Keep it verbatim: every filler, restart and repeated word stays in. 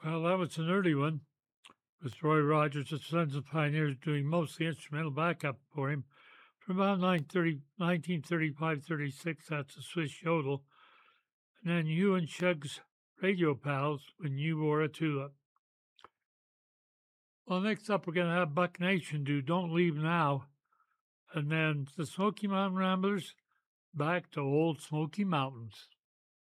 Well, that was an early one, with Roy Rogers and Sons of Pioneers doing mostly instrumental backup for him. From about nine thirty, nineteen thirty-five thirty-six, that's a Swiss yodel. And then you and Shug's Radio Pals when you wore a tulip. Well, next up, we're going to have Buck Nation do Don't Leave Now. And then the Smoky Mountain Ramblers back to Old Smoky Mountains.